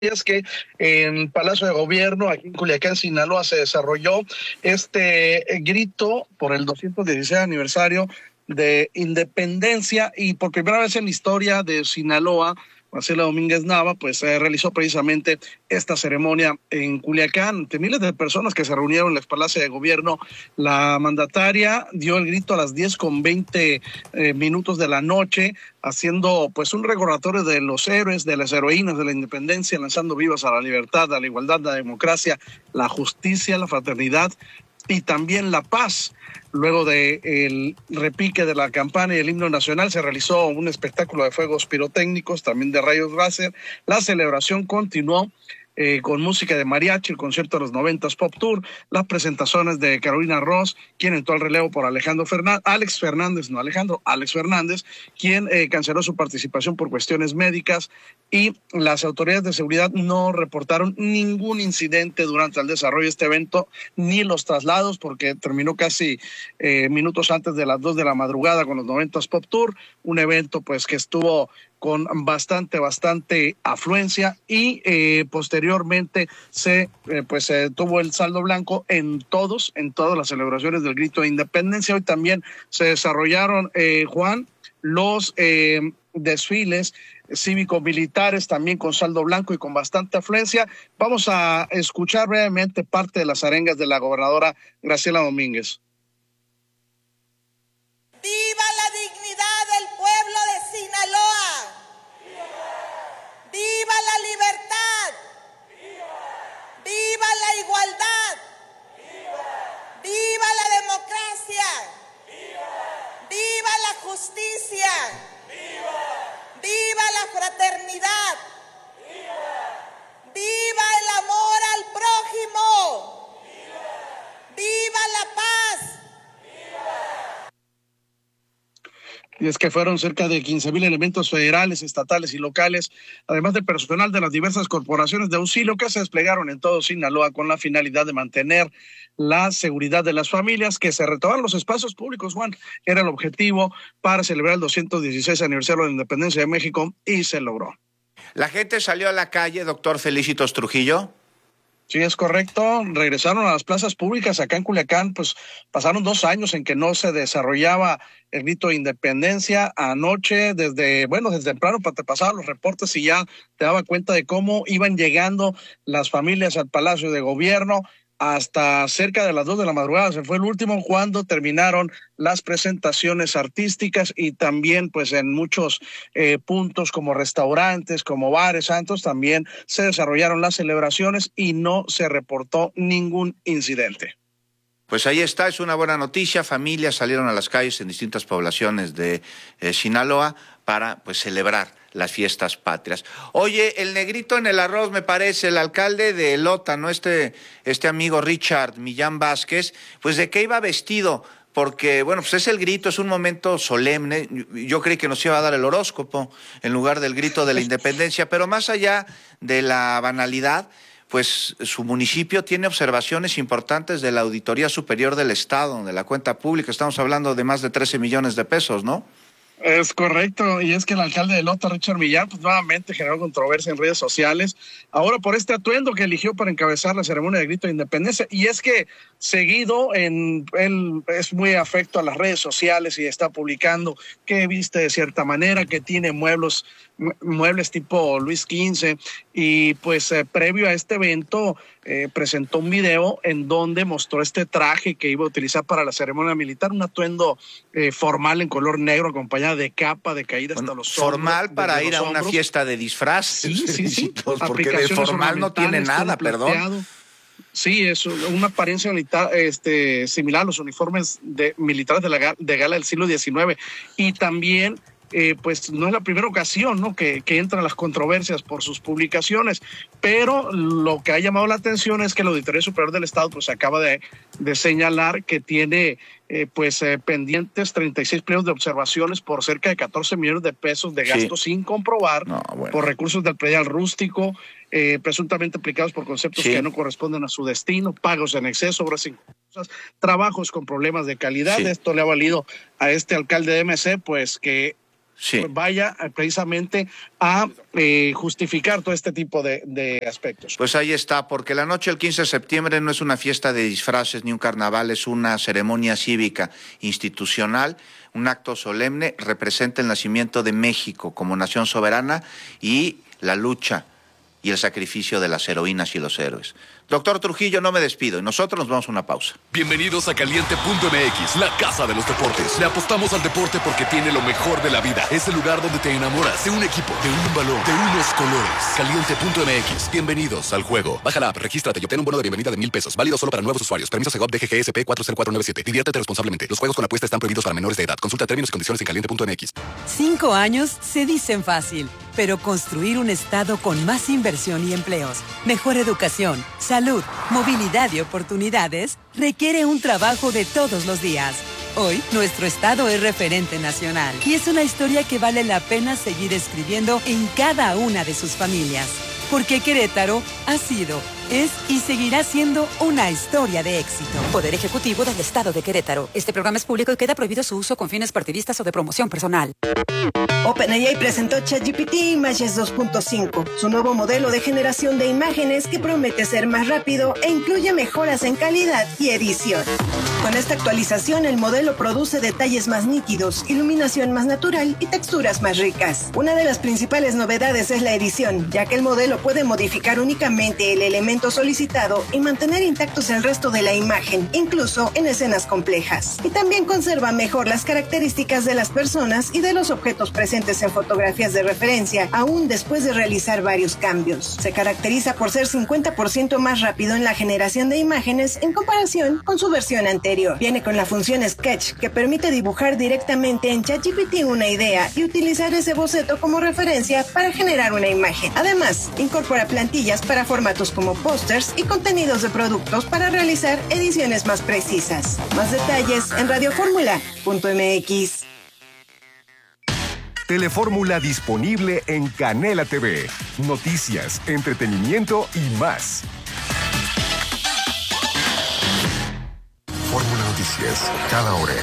es que en Palacio de Gobierno, aquí en Culiacán, Sinaloa, se desarrolló este grito por el 216 aniversario de independencia y por primera vez en la historia de Sinaloa, Marcela Domínguez Nava, pues realizó precisamente esta ceremonia en Culiacán, ante miles de personas que se reunieron en el Palacio de Gobierno. La mandataria dio el grito a las 10:20 minutos de la noche, haciendo pues un recordatorio de los héroes, de las heroínas de la independencia, lanzando vivas a la libertad, a la igualdad, la democracia, la justicia, la fraternidad y también la paz. Luego del repique de la campana y el himno nacional se realizó un espectáculo de fuegos pirotécnicos, también de rayos láser. La celebración continuó con música de mariachi, el concierto de los 90s Pop Tour, las presentaciones de Carolina Ross, quien entró al relevo por Alex Fernández, quien canceló su participación por cuestiones médicas, y las autoridades de seguridad no reportaron ningún incidente durante el desarrollo de este evento, ni los traslados, porque terminó casi minutos antes de las 2 de la madrugada con los 90s Pop Tour, un evento pues que estuvo con bastante afluencia y posteriormente se tuvo el saldo blanco en todas las celebraciones del grito de independencia. Hoy también se desarrollaron, Juan, los desfiles cívico-militares también con saldo blanco y con bastante afluencia. Vamos a escuchar brevemente parte de las arengas de la gobernadora Graciela Domínguez. ¡Viva la dignidad del pueblo de Sinaloa! ¡Viva! ¡Viva la libertad! ¡Viva! ¡Viva la igualdad! ¡Viva! ¡Viva la democracia! ¡Viva! ¡Viva la justicia! ¡Viva! ¡Viva la fraternidad! ¡Viva! ¡Viva el amor al prójimo! ¡Viva! ¡Viva la paz! Y es que fueron cerca de 15,000 elementos federales, estatales y locales, además de personal de las diversas corporaciones de auxilio que se desplegaron en todo Sinaloa con la finalidad de mantener la seguridad de las familias, que se retomaran los espacios públicos, Juan. Era el objetivo para celebrar el 216 aniversario de la independencia de México y se logró. ¿La gente salió a la calle, doctor Felicitos Trujillo? Sí, es correcto. Regresaron a las plazas públicas acá en Culiacán, pues pasaron 2 años en que no se desarrollaba el grito de independencia. Anoche, desde temprano, te pasaban los reportes y ya te daba cuenta de cómo iban llegando las familias al Palacio de Gobierno. Hasta cerca de las 2 de la madrugada se fue el último, cuando terminaron las presentaciones artísticas, y también pues en muchos puntos como restaurantes, como bares, antros, también se desarrollaron las celebraciones y no se reportó ningún incidente. Pues ahí está, es una buena noticia. Familias salieron a las calles en distintas poblaciones de Sinaloa para pues celebrar las fiestas patrias. Oye, el negrito en el arroz, me parece, el alcalde de Elota, ¿no? Este amigo Richard Millán Vázquez, pues ¿de qué iba vestido? Porque, bueno, pues es el grito, es un momento solemne. Yo creí que nos iba a dar el horóscopo en lugar del grito de la independencia, pero más allá de la banalidad, pues su municipio tiene observaciones importantes de la Auditoría Superior del Estado, de la cuenta pública. Estamos hablando de más de 13 millones de pesos, ¿no? Es correcto, y es que el alcalde de Elota, Richard Millán, pues nuevamente generó controversia en redes sociales, ahora por este atuendo que eligió para encabezar la ceremonia de grito de independencia. Y es que seguido él es muy afecto a las redes sociales y está publicando que viste de cierta manera, que tiene muebles tipo Luis XV, y pues previo a este evento presentó un video en donde mostró este traje que iba a utilizar para la ceremonia militar, un atuendo formal en color negro, acompañado de capa, de caída hasta los hombros. Formal para ir a una fiesta de disfraz. Sí. Porque de formal no tiene nada, perdón. Sí, es una apariencia militar, similar a los uniformes militares de gala del siglo XIX. Y también pues no es la primera ocasión, ¿no?, que entran las controversias por sus publicaciones, pero lo que ha llamado la atención es que la Auditoría Superior del Estado pues acaba de señalar que tiene pendientes 36 pliegos de observaciones por cerca de 14 millones de pesos de gastos sin comprobar, por recursos del predial rústico, presuntamente aplicados por conceptos que no corresponden a su destino, pagos en exceso, obras inconclusas, trabajos con problemas de calidad. Esto le ha valido a este alcalde de MC pues que vaya precisamente a justificar todo este tipo de aspectos. Pues ahí está, porque la noche del 15 de septiembre no es una fiesta de disfraces ni un carnaval, es una ceremonia cívica institucional, un acto solemne, representa el nacimiento de México como nación soberana y la lucha y el sacrificio de las heroínas y los héroes. Doctor Trujillo, no me despido y nosotros nos vamos a una pausa. Bienvenidos a Caliente.mx, la casa de los deportes. Le apostamos al deporte porque tiene lo mejor de la vida. Es el lugar donde te enamoras de un equipo, de un balón, de unos colores. Caliente.mx, bienvenidos al juego. Baja la app, regístrate y obtén un bono de bienvenida de $1,000. Válido solo para nuevos usuarios. Permiso Segov DGGSP 40497. Diviértete responsablemente. Los juegos con apuesta están prohibidos para menores de edad. Consulta términos y condiciones en Caliente.mx. 5 años se dicen fácil, pero construir un estado con más inversión y empleos, mejor educación, salud, movilidad y oportunidades requiere un trabajo de todos los días. Hoy, nuestro estado es referente nacional y es una historia que vale la pena seguir escribiendo en cada una de sus familias. Porque Querétaro ha sido, es y seguirá siendo una historia de éxito. Poder Ejecutivo del Estado de Querétaro. Este programa es público y queda prohibido su uso con fines partidistas o de promoción personal. OpenAI presentó ChatGPT Images 2.5, su nuevo modelo de generación de imágenes que promete ser más rápido e incluye mejoras en calidad y edición. Con esta actualización, el modelo produce detalles más nítidos, iluminación más natural y texturas más ricas. Una de las principales novedades es la edición, ya que el modelo puede modificar únicamente el elemento solicitado y mantener intactos el resto de la imagen, incluso en escenas complejas. Y también conserva mejor las características de las personas y de los objetos presentes en fotografías de referencia, aún después de realizar varios cambios. Se caracteriza por ser 50% más rápido en la generación de imágenes en comparación con su versión anterior. Viene con la función Sketch, que permite dibujar directamente en ChatGPT una idea y utilizar ese boceto como referencia para generar una imagen. Además, incorpora plantillas para formatos como pósters y contenidos de productos para realizar ediciones más precisas. Más detalles en radioformula.mx. Telefórmula disponible en Canela TV. Noticias, entretenimiento y más. Fórmula Noticias, cada hora.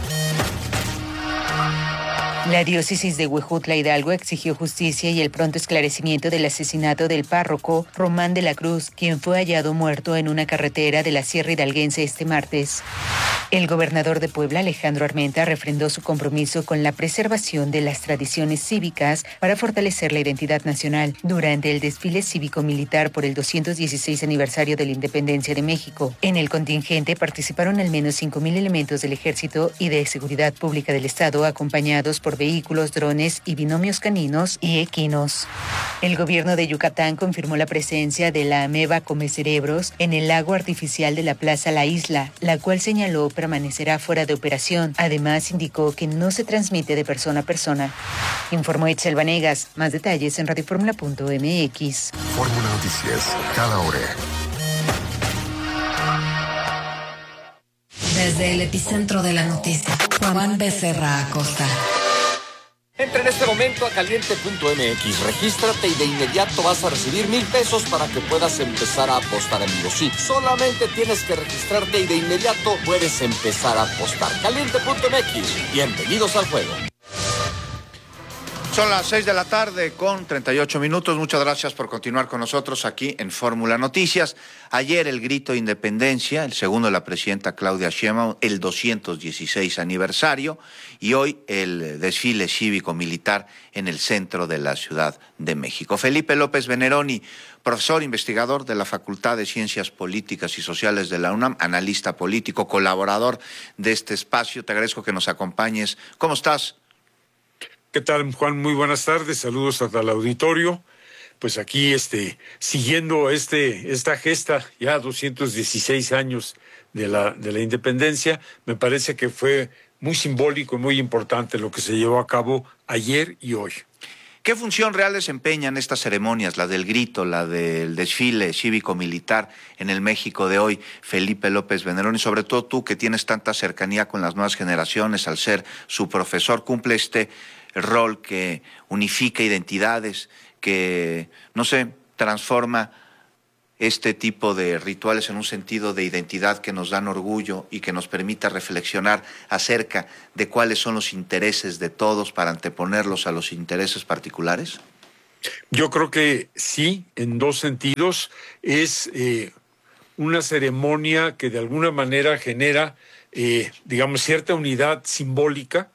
La diócesis de Huejutla Hidalgo exigió justicia y el pronto esclarecimiento del asesinato del párroco Román de la Cruz, quien fue hallado muerto en una carretera de la Sierra Hidalguense este martes. El gobernador de Puebla, Alejandro Armenta, refrendó su compromiso con la preservación de las tradiciones cívicas para fortalecer la identidad nacional durante el desfile cívico-militar por el 216 aniversario de la Independencia de México. En el contingente participaron al menos 5,000 elementos del Ejército y de Seguridad Pública del Estado, acompañados por vehículos, drones y binomios caninos y equinos. El gobierno de Yucatán confirmó la presencia de la ameba comecerebros en el lago artificial de la Plaza La Isla, la cual señaló permanecerá fuera de operación. Además, indicó que no se transmite de persona a persona. Informó Itzel Vanegas. Más detalles en radioformula.mx. Fórmula Noticias, cada hora. Desde el epicentro de la noticia, Juan Becerra Acosta. Entra en este momento a caliente.mx, regístrate y de inmediato vas a recibir $1,000 para que puedas empezar a apostar en vivo. Sí, solamente tienes que registrarte y de inmediato puedes empezar a apostar. Caliente.mx, bienvenidos al juego. Son las 6 de la tarde con 38 minutos. Muchas gracias por continuar con nosotros aquí en Fórmula Noticias. Ayer el grito de independencia, el segundo de la presidenta Claudia Sheinbaum, el 216 aniversario, y hoy el desfile cívico-militar en el centro de la Ciudad de México. Felipe López Veneroni, profesor investigador de la Facultad de Ciencias Políticas y Sociales de la UNAM, analista político, colaborador de este espacio. Te agradezco que nos acompañes. ¿Cómo estás? ¿Qué tal, Juan? Muy buenas tardes, saludos hasta el auditorio. Pues aquí siguiendo esta gesta, ya 216 años de la independencia, me parece que fue muy simbólico y muy importante lo que se llevó a cabo ayer y hoy. ¿Qué función real desempeñan estas ceremonias, la del grito, la del desfile cívico-militar en el México de hoy, Felipe López Veneroni? Sobre todo tú que tienes tanta cercanía con las nuevas generaciones, al ser su profesor, cumple este rol que unifica identidades, que, no sé, transforma este tipo de rituales en un sentido de identidad que nos dan orgullo y que nos permita reflexionar acerca de cuáles son los intereses de todos para anteponerlos a los intereses particulares? Yo creo que sí, en dos sentidos. Es una ceremonia que de alguna manera genera, digamos, cierta unidad simbólica.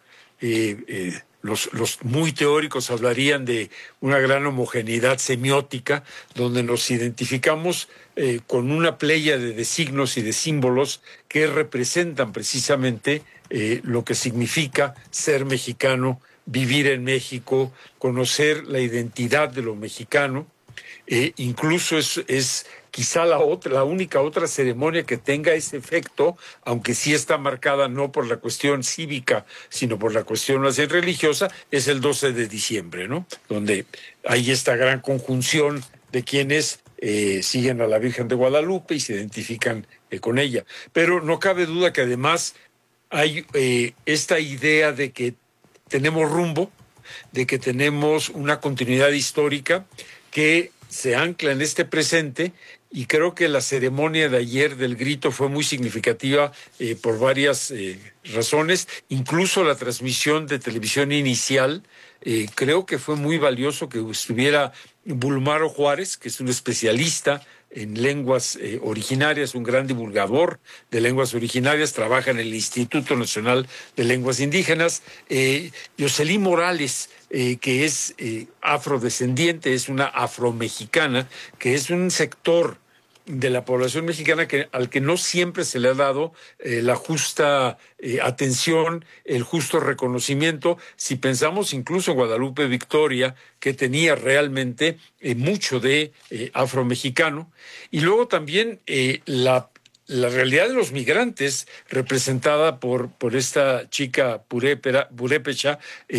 Los muy teóricos hablarían de una gran homogeneidad semiótica, donde nos identificamos con una pléyade de signos y de símbolos que representan precisamente lo que significa ser mexicano, vivir en México, conocer la identidad de lo mexicano. Incluso es quizá la única otra ceremonia que tenga ese efecto, aunque sí está marcada no por la cuestión cívica, sino por la cuestión más bien religiosa, es el 12 de diciembre, ¿no? Donde hay esta gran conjunción de quienes siguen a la Virgen de Guadalupe y se identifican con ella. Pero no cabe duda que además hay esta idea de que tenemos rumbo, de que tenemos una continuidad histórica que se ancla en este presente, y creo que la ceremonia de ayer del grito fue muy significativa por varias razones. Incluso la transmisión de televisión inicial, creo que fue muy valioso que estuviera Bulmaro Juárez, que es un especialista en lenguas originarias, un gran divulgador de lenguas originarias, trabaja en el Instituto Nacional de Lenguas Indígenas. Yoselín Morales, que es afrodescendiente, es una afromexicana, que es un sector de la población mexicana al que no siempre se le ha dado la justa atención, el justo reconocimiento. Si pensamos incluso en Guadalupe Victoria, que tenía realmente mucho de afromexicano, y luego también la realidad de los migrantes, representada por esta chica purépecha,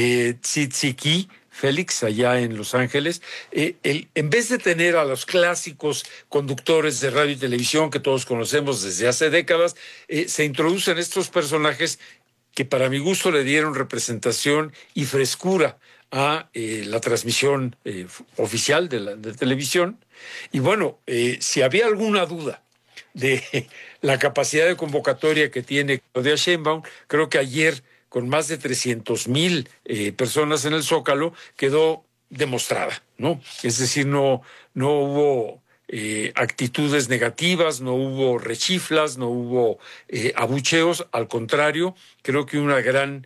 Tzitziki Félix, allá en Los Ángeles. En vez de tener a los clásicos conductores de radio y televisión que todos conocemos desde hace décadas, se introducen estos personajes que para mi gusto le dieron representación y frescura a la transmisión oficial de televisión. Y bueno, si había alguna duda de la capacidad de convocatoria que tiene Claudia Sheinbaum, creo que ayer, con más de 300,000 personas en el Zócalo, quedó demostrada, ¿no? Es decir, no hubo actitudes negativas, no hubo rechiflas, no hubo abucheos. Al contrario, creo que una gran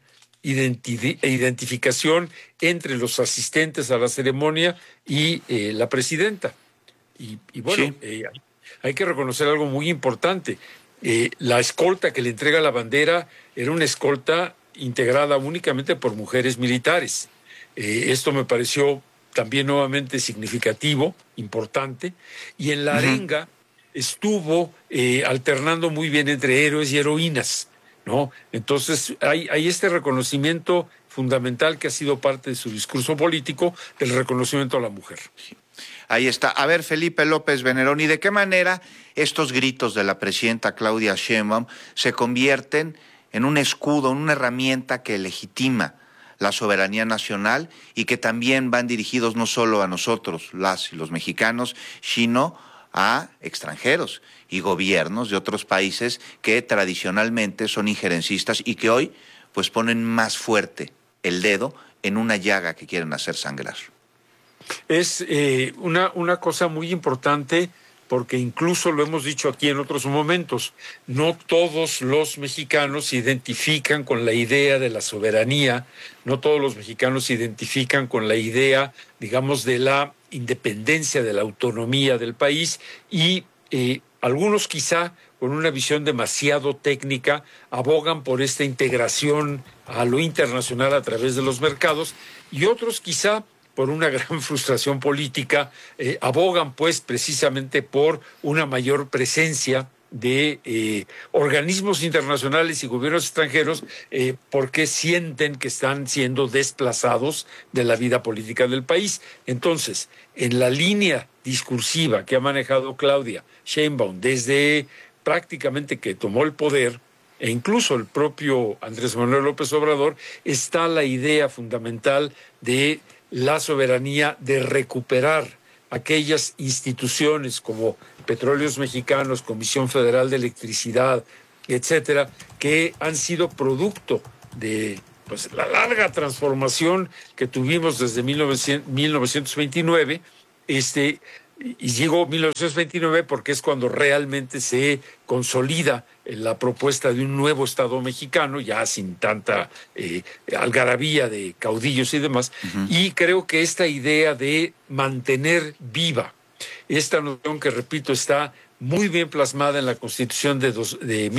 identificación entre los asistentes a la ceremonia y la presidenta. Y bueno, sí, hay que reconocer algo muy importante. La escolta que le entrega la bandera era una escolta integrada únicamente por mujeres militares. Esto me pareció también nuevamente significativo, importante, y en la arenga estuvo alternando muy bien entre héroes y heroínas, ¿no? Entonces hay este reconocimiento fundamental que ha sido parte de su discurso político, del reconocimiento a la mujer. Ahí está. A ver, Felipe López Venerón, ¿y de qué manera estos gritos de la presidenta Claudia Sheinbaum se convierten en un escudo, en una herramienta que legitima la soberanía nacional y que también van dirigidos no solo a nosotros, las y los mexicanos, sino a extranjeros y gobiernos de otros países que tradicionalmente son injerencistas y que hoy pues ponen más fuerte el dedo en una llaga que quieren hacer sangrar? Es una cosa muy importante, porque incluso lo hemos dicho aquí en otros momentos, no todos los mexicanos se identifican con la idea de la soberanía, no todos los mexicanos se identifican con la idea, digamos, de la independencia, de la autonomía del país, y algunos quizá con una visión demasiado técnica abogan por esta integración a lo internacional a través de los mercados, y otros quizá por una gran frustración política, abogan pues precisamente por una mayor presencia de organismos internacionales y gobiernos extranjeros, porque sienten que están siendo desplazados de la vida política del país. Entonces, en la línea discursiva que ha manejado Claudia Sheinbaum desde prácticamente que tomó el poder, e incluso el propio Andrés Manuel López Obrador, está la idea fundamental de la soberanía, de recuperar aquellas instituciones como Petróleos Mexicanos, Comisión Federal de Electricidad, etcétera, que han sido producto de pues la larga transformación que tuvimos desde 1929, y digo 1929 porque es cuando realmente se consolida la propuesta de un nuevo Estado mexicano, ya sin tanta algarabía de caudillos y demás, y creo que esta idea de mantener viva esta noción que, repito, está muy bien plasmada en la Constitución de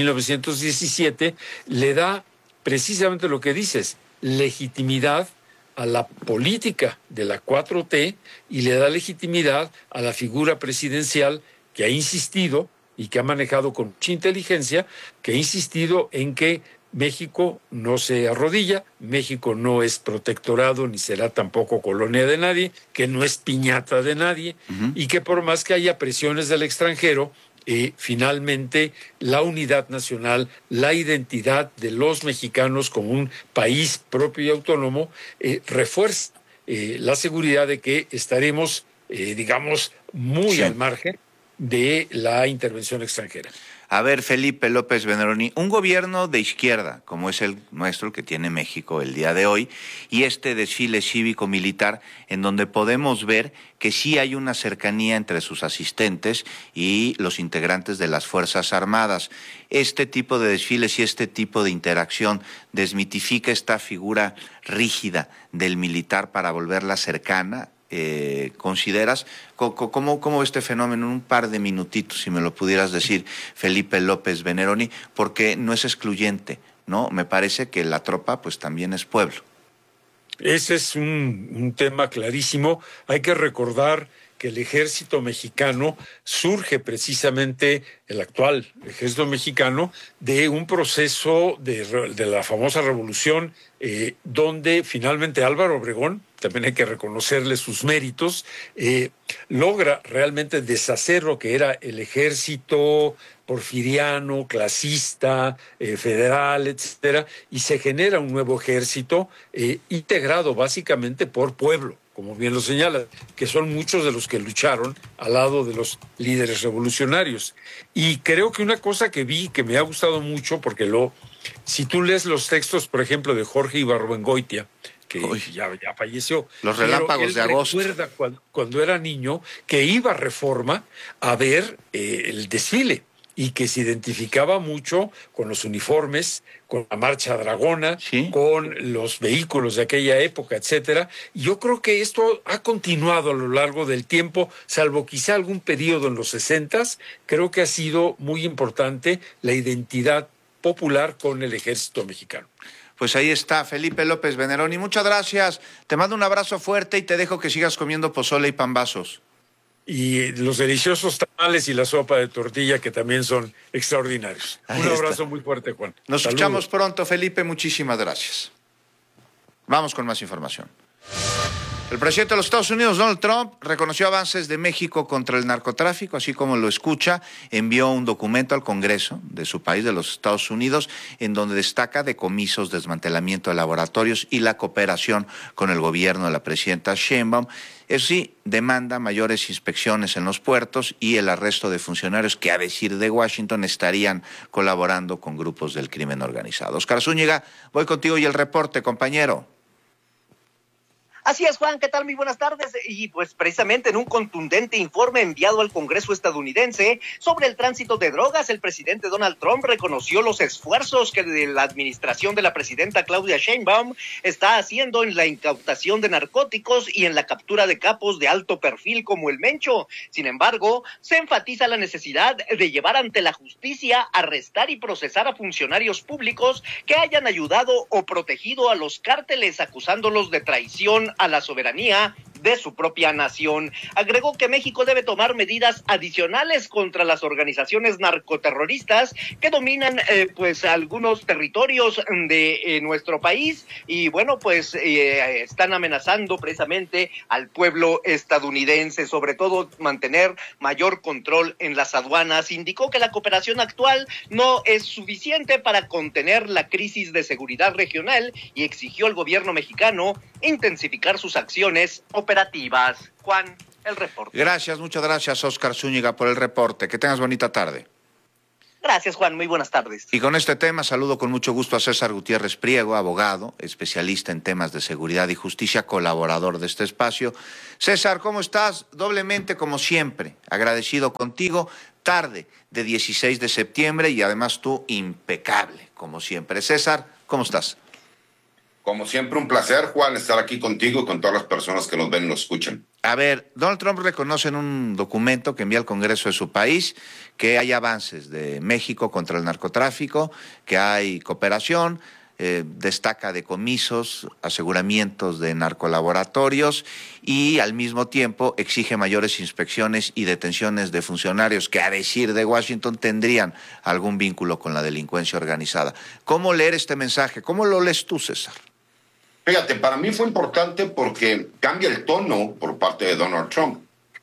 1917, le da precisamente lo que dices, legitimidad a la política de la 4T y le da legitimidad a la figura presidencial que ha insistido y que ha manejado con mucha inteligencia, que ha insistido en que México no se arrodilla, México no es protectorado ni será tampoco colonia de nadie, que no es piñata de nadie, y que por más que haya presiones del extranjero, finalmente la unidad nacional, la identidad de los mexicanos como un país propio y autónomo, refuerza la seguridad de que estaremos, digamos, muy al margen de la intervención extranjera. A ver, Felipe López Veneroni, un gobierno de izquierda, como es el nuestro, que tiene México el día de hoy, y este desfile cívico-militar, en donde podemos ver que sí hay una cercanía entre sus asistentes y los integrantes de las Fuerzas Armadas. Este tipo de desfiles y este tipo de interacción desmitifica esta figura rígida del militar para volverla cercana. ¿Consideras cómo este fenómeno en un par de minutitos, si me lo pudieras decir, Felipe López Veneroni, porque no es excluyente, ¿no? Me parece que la tropa pues también es pueblo. Ese es un tema clarísimo. Hay que recordar que el ejército mexicano surge precisamente, el actual ejército mexicano, de un proceso de la famosa revolución, donde finalmente Álvaro Obregón, también hay que reconocerle sus méritos, logra realmente deshacer lo que era el ejército porfiriano, clasista, federal, etcétera, y se genera un nuevo ejército integrado básicamente por pueblo, como bien lo señala, que son muchos de los que lucharon al lado de los líderes revolucionarios. Y creo que una cosa que vi que me ha gustado mucho, porque si tú lees los textos, por ejemplo, de Jorge Ibargüengoitia, que ya falleció. Los relámpagos de agosto. Recuerda cuando era niño que iba a Reforma a ver el desfile y que se identificaba mucho con los uniformes, con la marcha dragona, con los vehículos de aquella época, etcétera. Y yo creo que esto ha continuado a lo largo del tiempo, salvo quizá algún periodo en los 60s, creo que ha sido muy importante la identidad popular con el ejército mexicano. Pues ahí está, Felipe López Veneroni. Muchas gracias. Te mando un abrazo fuerte y te dejo que sigas comiendo pozole y pambazos. Y los deliciosos tamales y la sopa de tortilla, que también son extraordinarios. Un abrazo muy fuerte, Juan. Nos escuchamos pronto, Felipe. Muchísimas gracias. Vamos con más información. El presidente de los Estados Unidos, Donald Trump, reconoció avances de México contra el narcotráfico, así como lo escucha, envió un documento al Congreso de su país, de los Estados Unidos, en donde destaca decomisos, desmantelamiento de laboratorios y la cooperación con el gobierno de la presidenta Sheinbaum. Eso sí, demanda mayores inspecciones en los puertos y el arresto de funcionarios que, a decir de Washington, estarían colaborando con grupos del crimen organizado. Oscar Zúñiga, voy contigo y el reporte, compañero. Así es, Juan, ¿qué tal? Muy buenas tardes. Y pues precisamente en un contundente informe enviado al Congreso estadounidense sobre el tránsito de drogas, el presidente Donald Trump reconoció los esfuerzos que la administración de la presidenta Claudia Sheinbaum está haciendo en la incautación de narcóticos y en la captura de capos de alto perfil como el Mencho. Sin embargo, se enfatiza la necesidad de llevar ante la justicia, arrestar y procesar a funcionarios públicos que hayan ayudado o protegido a los cárteles, acusándolos de traición a la soberanía de su propia nación. Agregó que México debe tomar medidas adicionales contra las organizaciones narcoterroristas que dominan pues algunos territorios de nuestro país y bueno pues están amenazando precisamente al pueblo estadounidense, sobre todo mantener mayor control en las aduanas. Indicó que la cooperación actual no es suficiente para contener la crisis de seguridad regional y exigió al gobierno mexicano intensificar sus acciones operativas. Juan, el reporte. Gracias, muchas gracias, Óscar Zúñiga, por el reporte. Que tengas bonita tarde. Gracias, Juan. Muy buenas tardes. Y con este tema saludo con mucho gusto a César Gutiérrez Priego, abogado, especialista en temas de seguridad y justicia, colaborador de este espacio. César, ¿cómo estás? Doblemente, como siempre, agradecido contigo. Tarde de 16 de septiembre y además tú impecable, como siempre. César, ¿cómo estás? Como siempre, un placer, Juan, estar aquí contigo y con todas las personas que nos ven y nos escuchan. A ver, Donald Trump reconoce en un documento que envía al Congreso de su país que hay avances de México contra el narcotráfico, que hay cooperación, destaca decomisos, aseguramientos de narcolaboratorios y al mismo tiempo exige mayores inspecciones y detenciones de funcionarios que, a decir de Washington, tendrían algún vínculo con la delincuencia organizada. ¿Cómo leer este mensaje? ¿Cómo lo lees tú, César? Fíjate, para mí fue importante porque cambia el tono por parte de Donald Trump.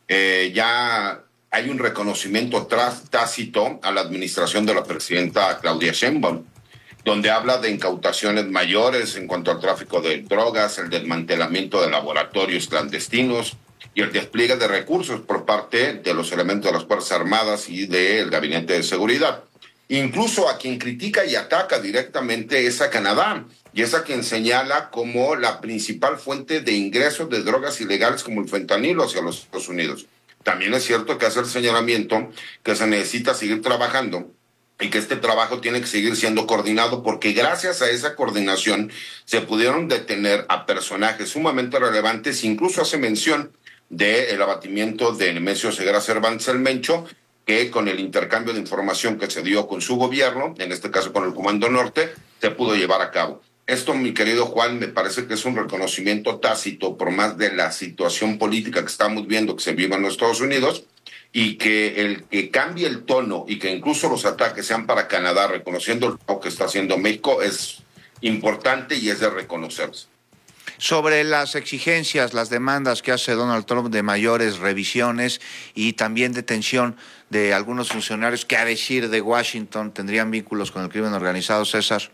Ya hay un reconocimiento tácito a la administración de la presidenta Claudia Sheinbaum, donde habla de incautaciones mayores en cuanto al tráfico de drogas, el desmantelamiento de laboratorios clandestinos y el despliegue de recursos por parte de los elementos de las Fuerzas Armadas y del Gabinete de Seguridad. Incluso a quien critica y ataca directamente es a Canadá, y es a quien señala como la principal fuente de ingresos de drogas ilegales como el fentanilo hacia los Estados Unidos. También es cierto que hace el señalamiento que se necesita seguir trabajando y que este trabajo tiene que seguir siendo coordinado porque gracias a esa coordinación se pudieron detener a personajes sumamente relevantes. Incluso hace mención del abatimiento de Nemesio Ceguera Cervantes el Mencho, que con el intercambio de información que se dio con su gobierno, en este caso con el Comando Norte, se pudo llevar a cabo. Esto, mi querido Juan, me parece que es un reconocimiento tácito por más de la situación política que estamos viendo que se vive en los Estados Unidos, y que el que cambie el tono y que incluso los ataques sean para Canadá, reconociendo lo que está haciendo México, es importante y es de reconocerse. Sobre las exigencias, las demandas que hace Donald Trump de mayores revisiones y también detención de algunos funcionarios que, a decir de Washington, tendrían vínculos con el crimen organizado, César.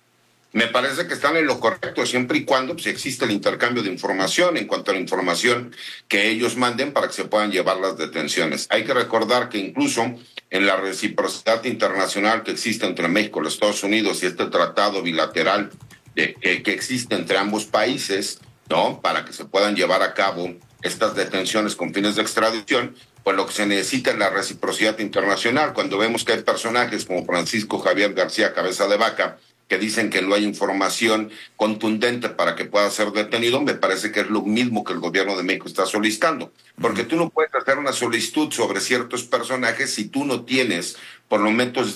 Me parece que están en lo correcto siempre y cuando pues, existe el intercambio de información en cuanto a la información que ellos manden para que se puedan llevar las detenciones. Hay que recordar que incluso en la reciprocidad internacional que existe entre México y los Estados Unidos y este tratado bilateral que existe entre ambos países, ¿no? Para que se puedan llevar a cabo estas detenciones con fines de extradición, pues lo que se necesita es la reciprocidad internacional. Cuando vemos que hay personajes como Francisco Javier García Cabeza de Vaca, que dicen que no hay información contundente para que pueda ser detenido, me parece que es lo mismo que el gobierno de México está solicitando. Porque tú no puedes hacer una solicitud sobre ciertos personajes si tú no tienes por lo menos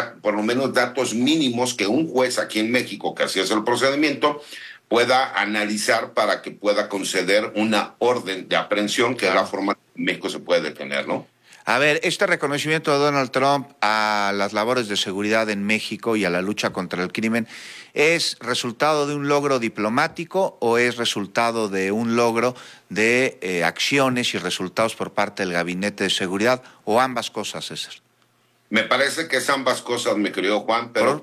datos mínimos que un juez aquí en México, que así es el procedimiento, pueda analizar para que pueda conceder una orden de aprehensión, que es la forma que México se puede detener, ¿no? A ver, este reconocimiento de Donald Trump a las labores de seguridad en México y a la lucha contra el crimen, ¿es resultado de un logro diplomático o es resultado de un logro de acciones y resultados por parte del Gabinete de Seguridad, o ambas cosas, César? Me parece que es ambas cosas, mi querido Juan, pero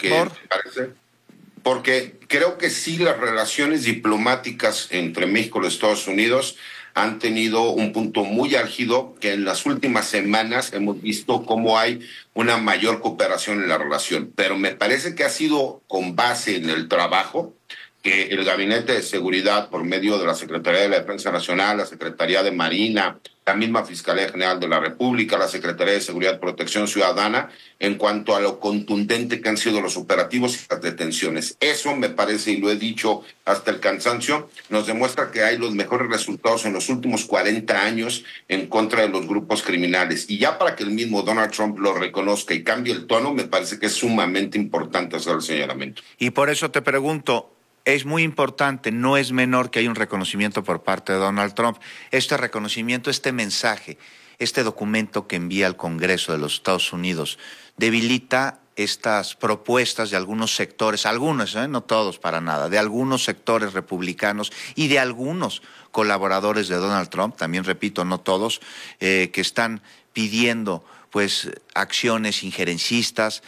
porque creo que sí las relaciones diplomáticas entre México y los Estados Unidos han tenido un punto muy álgido, que en las últimas semanas hemos visto cómo hay una mayor cooperación en la relación. Pero me parece que ha sido con base en el trabajo que el Gabinete de Seguridad, por medio de la Secretaría de la Defensa Nacional, la Secretaría de Marina, la misma Fiscalía General de la República, la Secretaría de Seguridad y Protección Ciudadana, en cuanto a lo contundente que han sido los operativos y las detenciones. Eso me parece, y lo he dicho hasta el cansancio, nos demuestra que hay los mejores resultados en los últimos 40 años en contra de los grupos criminales. Y ya para que el mismo Donald Trump lo reconozca y cambie el tono, me parece que es sumamente importante hacer el señalamiento. Y por eso te pregunto, es muy importante, no es menor que haya un reconocimiento por parte de Donald Trump. Este reconocimiento, este mensaje, este documento que envía al Congreso de los Estados Unidos, debilita estas propuestas de algunos sectores, algunos, no todos para nada, de algunos sectores republicanos y de algunos colaboradores de Donald Trump, también repito, no todos, que están pidiendo pues acciones injerencistas,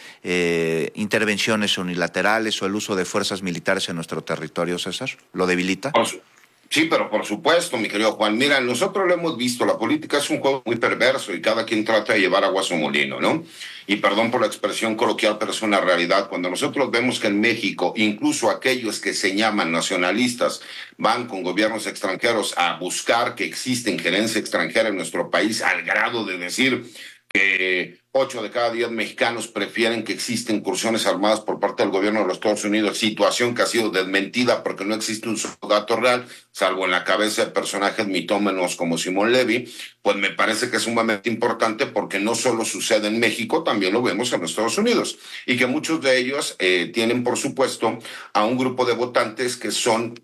intervenciones unilaterales o el uso de fuerzas militares en nuestro territorio, César. ¿Lo debilita? Sí, pero por supuesto, mi querido Juan. Mira, nosotros lo hemos visto, la política es un juego muy perverso y cada quien trata de llevar agua a su molino, ¿no? Y perdón por la expresión coloquial, pero es una realidad. Cuando nosotros vemos que en México, incluso aquellos que se llaman nacionalistas van con gobiernos extranjeros a buscar que exista injerencia extranjera en nuestro país, al grado de decir que 8 de cada 10 mexicanos prefieren que existen incursiones armadas por parte del gobierno de los Estados Unidos, situación que ha sido desmentida porque no existe un solo dato real, salvo en la cabeza de personajes mitómanos como Simón Levy, pues me parece que es sumamente importante porque no solo sucede en México, también lo vemos en los Estados Unidos, y que muchos de ellos tienen, por supuesto, a un grupo de votantes que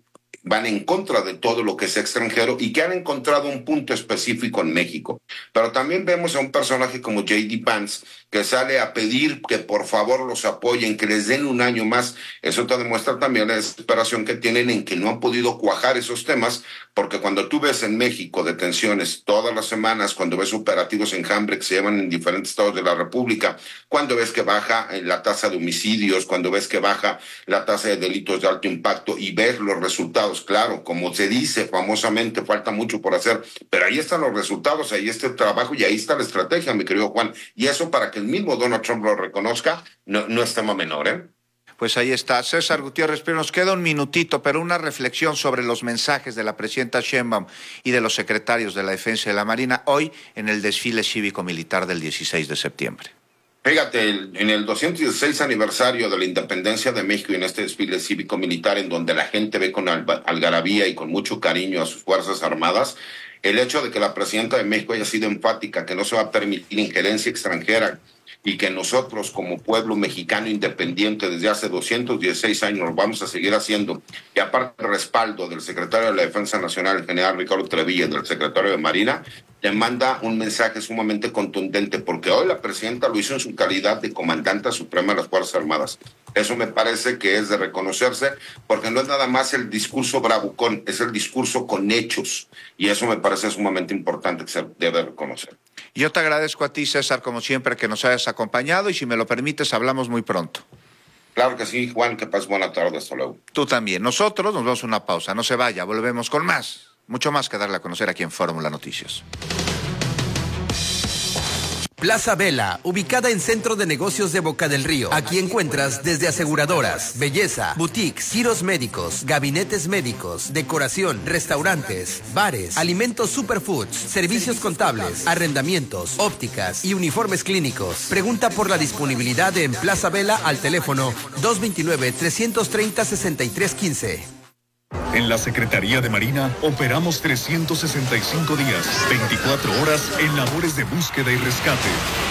van en contra de todo lo que es extranjero y que han encontrado un punto específico en México. Pero también vemos a un personaje como J.D. Vance, que sale a pedir que por favor los apoyen, que les den un año más. Eso te demuestra también la desesperación que tienen en que no han podido cuajar esos temas, porque cuando tú ves en México detenciones todas las semanas, cuando ves operativos enjambre que se llevan en diferentes estados de la República, cuando ves que baja la tasa de homicidios, cuando ves que baja la tasa de delitos de alto impacto y ves los resultados, claro, como se dice famosamente, falta mucho por hacer, pero ahí están los resultados, ahí está el trabajo y ahí está la estrategia, mi querido Juan. Y eso, para que el mismo Donald Trump lo reconozca, no es tema menor, ¿eh? Pues ahí está. César Gutiérrez, pero nos queda un minutito, pero una reflexión sobre los mensajes de la presidenta Sheinbaum y de los secretarios de la Defensa y de la Marina hoy en el desfile cívico-militar del 16 de septiembre. Fíjate, en el 216 aniversario de la independencia de México y en este desfile cívico-militar en donde la gente ve con algarabía y con mucho cariño a sus Fuerzas Armadas, el hecho de que la presidenta de México haya sido enfática que no se va a permitir injerencia extranjera y que nosotros como pueblo mexicano independiente desde hace 216 años lo vamos a seguir haciendo, y aparte el respaldo del secretario de la Defensa Nacional, el general Ricardo Trevilla, y del secretario de Marina, le manda un mensaje sumamente contundente, porque hoy la presidenta lo hizo en su calidad de comandante suprema de las Fuerzas Armadas. Eso me parece que es de reconocerse, porque no es nada más el discurso bravucón, es el discurso con hechos, y eso me parece sumamente importante que se debe reconocer. Yo te agradezco a ti, César, como siempre, que nos hayas acompañado, y si me lo permites, hablamos muy pronto. Claro que sí, Juan, que pases buena tarde, hasta luego. Tú también. Nosotros nos vamos a una pausa, no se vaya, volvemos con más. Mucho más que darle a conocer aquí en Fórmula Noticias. Plaza Vela, ubicada en Centro de Negocios de Boca del Río. Aquí encuentras desde aseguradoras, belleza, boutiques, giros médicos, gabinetes médicos, decoración, restaurantes, bares, alimentos superfoods, servicios contables, arrendamientos, ópticas y uniformes clínicos. Pregunta por la disponibilidad en Plaza Vela al teléfono 229-330-6315. En la Secretaría de Marina operamos 365 días, 24 horas en labores de búsqueda y rescate.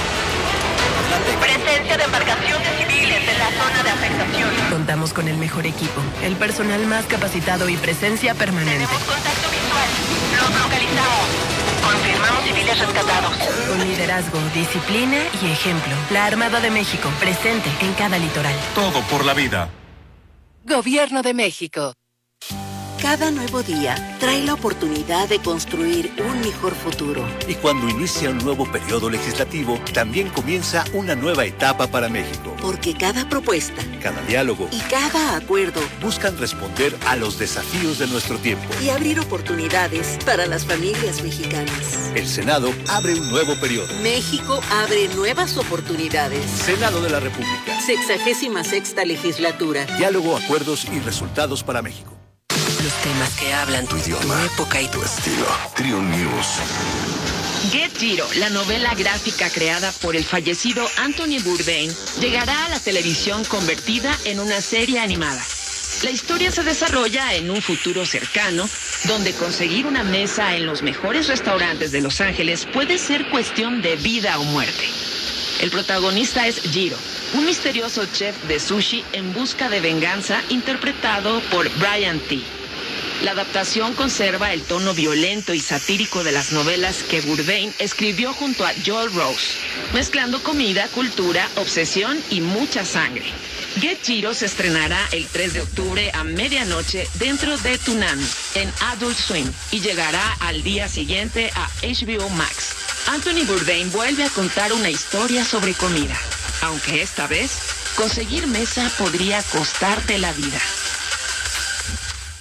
Presencia de embarcaciones civiles en la zona de afectación. Contamos con el mejor equipo, el personal más capacitado y presencia permanente. Tenemos contacto visual. Los localizamos. Confirmamos civiles rescatados. Con liderazgo, disciplina y ejemplo. La Armada de México, presente en cada litoral. Todo por la vida. Gobierno de México. Cada nuevo día trae la oportunidad de construir un mejor futuro. Y cuando inicia un nuevo periodo legislativo, también comienza una nueva etapa para México. Porque cada propuesta, cada diálogo y cada acuerdo buscan responder a los desafíos de nuestro tiempo y abrir oportunidades para las familias mexicanas. El Senado abre un nuevo periodo. México abre nuevas oportunidades. Senado de la República. 66ª legislatura. Diálogo, acuerdos y resultados para México. Los temas que hablan tu idioma, tu época y tu estilo. Trio News. Get Giro, la novela gráfica creada por el fallecido Anthony Bourdain, llegará a la televisión convertida en una serie animada. La historia se desarrolla en un futuro cercano, donde conseguir una mesa en los mejores restaurantes de Los Ángeles puede ser cuestión de vida o muerte. El protagonista es Giro, un misterioso chef de sushi en busca de venganza, interpretado por Brian T. La adaptación conserva el tono violento y satírico de las novelas que Bourdain escribió junto a Joel Rose, mezclando comida, cultura, obsesión y mucha sangre. Get Giro se estrenará el 3 de octubre a medianoche dentro de Toonami, en Adult Swim, y llegará al día siguiente a HBO Max. Anthony Bourdain vuelve a contar una historia sobre comida, aunque esta vez conseguir mesa podría costarte la vida.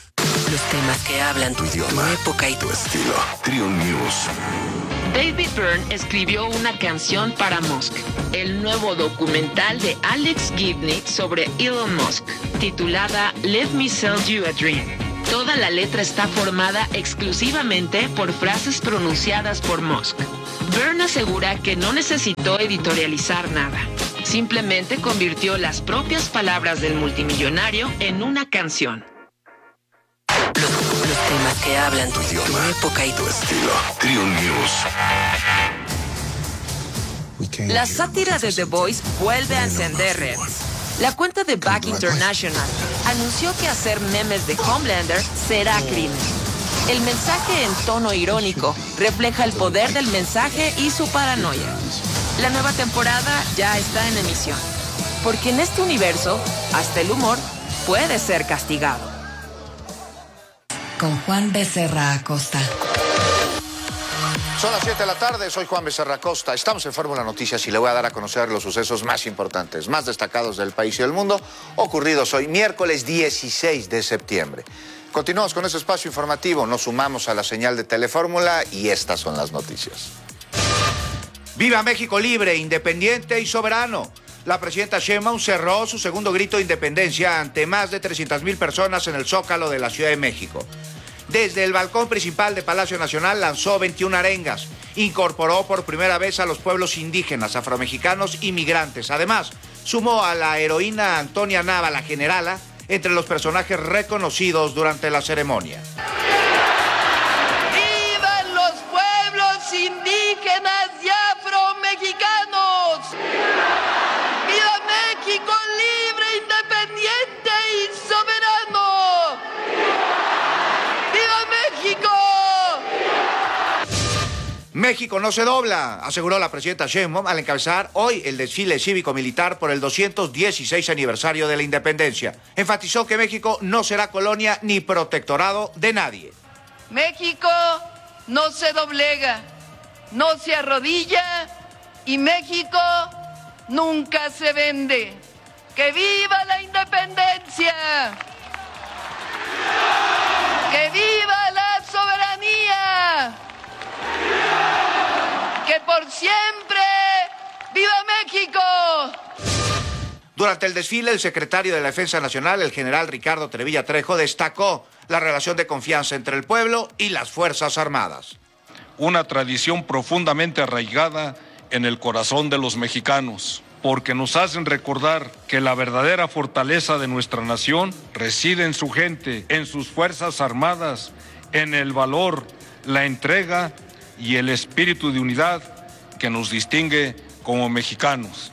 Los temas que hablan tu idioma, tu época y tu estilo. Trio News. David Byrne escribió una canción para Musk, el nuevo documental de Alex Gibney sobre Elon Musk, titulada Let Me Sell You a Dream. Toda la letra está formada exclusivamente por frases pronunciadas por Musk. Byrne asegura que no necesitó editorializar nada. Simplemente convirtió las propias palabras del multimillonario en una canción. Los temas que hablan tu idioma, tu época y tu estilo. Trio News. La sátira de The Voice vuelve a encender redes. La cuenta de Back International anunció que hacer memes de Homelander será crimen. El mensaje en tono irónico refleja el poder del mensaje y su paranoia. La nueva temporada ya está en emisión, porque en este universo, hasta el humor puede ser castigado. Con Juan Becerra Acosta. Son las 7 de la tarde, soy Juan Becerra Acosta. Estamos en Fórmula Noticias y le voy a dar a conocer los sucesos más importantes, más destacados del país y del mundo, ocurridos hoy, miércoles 16 de septiembre. Continuamos con este espacio informativo, nos sumamos a la señal de Telefórmula y estas son las noticias. ¡Viva México libre, independiente y soberano! La presidenta Sheinbaum cerró su segundo grito de independencia ante más de 300,000 personas en el Zócalo de la Ciudad de México. Desde el balcón principal de Palacio Nacional lanzó 21 arengas. Incorporó por primera vez a los pueblos indígenas, afromexicanos y migrantes. Además, sumó a la heroína Antonia Nava, la generala, entre los personajes reconocidos durante la ceremonia. ¡Vivan los pueblos indígenas y afromexicanos! ¡Viva México libre, independiente y soberano! ¡Viva México! México no se dobla, aseguró la presidenta Sheinbaum al encabezar hoy el desfile cívico-militar por el 216 aniversario de la independencia. Enfatizó que México no será colonia ni protectorado de nadie. México no se doblega, no se arrodilla y México nunca se vende. ¡Que viva la independencia! ¡Que viva la soberanía! ¡Que por siempre viva México! Durante el desfile, el secretario de la Defensa Nacional, el general Ricardo Trevilla Trejo, destacó la relación de confianza entre el pueblo y las Fuerzas Armadas. Una tradición profundamente arraigada en el corazón de los mexicanos, porque nos hacen recordar que la verdadera fortaleza de nuestra nación reside en su gente, en sus Fuerzas Armadas, en el valor, la entrega y el espíritu de unidad que nos distingue como mexicanos.